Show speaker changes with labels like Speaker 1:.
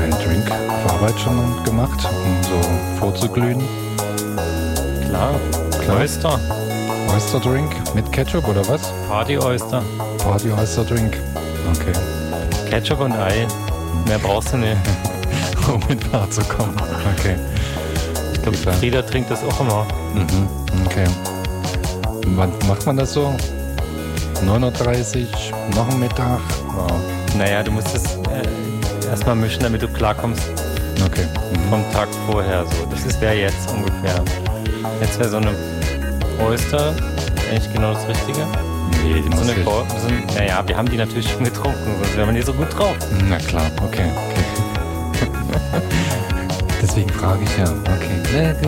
Speaker 1: deinen Drink vorarbeit schon gemacht, um so vorzuglühen?
Speaker 2: Klar. Oyster.
Speaker 1: Oyster Drink mit Ketchup oder was?
Speaker 2: Party Oyster.
Speaker 1: Party Oyster Drink. Okay.
Speaker 2: Ketchup und Ei. Mehr brauchst du nicht.
Speaker 1: Um mit klar zu kommen. Okay.
Speaker 2: Ich glaube, Frieda trinkt das auch immer.
Speaker 1: Mhm. Okay. Wann macht man das so? 9:30 Uhr, noch ein Mittag? Wow.
Speaker 2: Naja, du musst es erstmal mischen, damit du klarkommst
Speaker 1: Okay.
Speaker 2: vom Tag vorher. So. Das wäre jetzt ungefähr. Jetzt wäre so eine Oyster eigentlich genau das Richtige.
Speaker 1: Nee, die
Speaker 2: So
Speaker 1: muss
Speaker 2: eine
Speaker 1: ich...
Speaker 2: naja, wir haben die natürlich schon getrunken, sonst wären wir nicht so gut drauf.
Speaker 1: Na klar, okay. Deswegen frage ich ja. Okay.